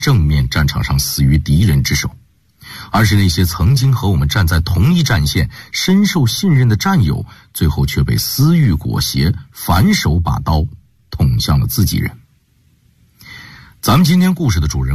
正面战场上死于敌人之手，而是那些曾经和我们站在同一战线、深受信任的战友，最后却被私欲裹挟，反手把刀捅向了自己人。咱们今天故事的主人